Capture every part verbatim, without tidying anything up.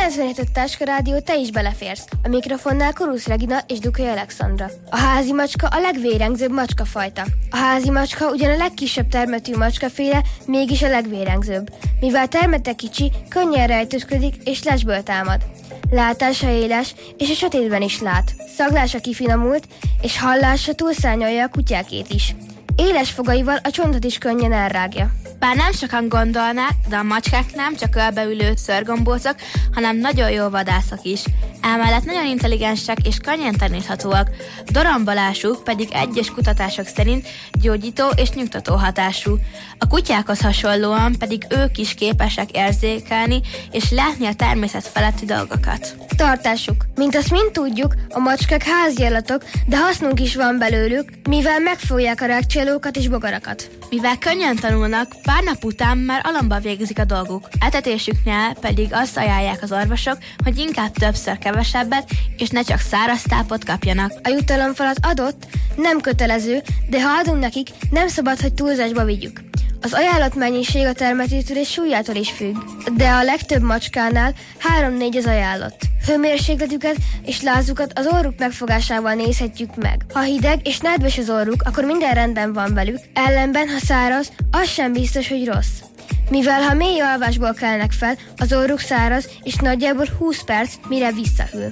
kilencvenhét öt Táska Rádió, te is beleférsz. A mikrofonnál Kurusz Regina és Dukai Alexandra. A házi macska a legvérengzőbb macskafajta. A házi macska ugyan a legkisebb termetű macskaféle, mégis a legvérengzőbb. Mivel termete kicsi, könnyen rejtőzködik és lesből támad. Látása éles, és a sötétben is lát. Szaglása kifinomult, és hallása túlszárnyalja a kutyákét is. Éles fogaival a csontot is könnyen elrágja. Bár nem sokan gondolnák, de a macskák nem csak ölbeülő szörgombócok, hanem nagyon jó vadászok is. Emellett nagyon intelligensek és könnyen taníthatóak. Dorombolásuk pedig egyes kutatások szerint gyógyító és nyugtató hatású. A kutyákhoz hasonlóan pedig ők is képesek érzékelni és látni a természet feletti dolgokat. Tartásuk. Mint azt mind tudjuk, a macskák háziállatok, de hasznunk is van belőlük, mivel megfogják a rágcsálókat és bogarakat. Mivel könnyen tanulnak, pár nap után már alomba végzik a dolguk. Etetésüknél pedig azt ajánlják az orvosok, hogy inkább többször kevesebbet, és ne csak száraz tápot kapjanak. A jutalomfalat adott, nem kötelező, de ha adunk nekik, nem szabad, hogy túlzásba vigyük. Az ajánlott mennyiség a termetétől és súlyától is függ, de a legtöbb macskánál három-négy az ajánlott. Hőmérsékletüket és lázukat az orruk megfogásával nézhetjük meg. Ha hideg és nedves az orruk, akkor minden rendben van velük, ellenben, ha száraz, az sem biztos, hogy rossz. Mivel ha mély alvásból kelnek fel, az orruk száraz, és nagyjából húsz perc, mire visszahűl.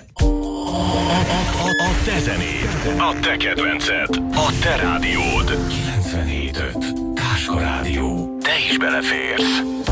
A te zenéd, a te kedvenced, a te rádiód. kilencvenhét öt Táska Rádió. Te is beleférsz.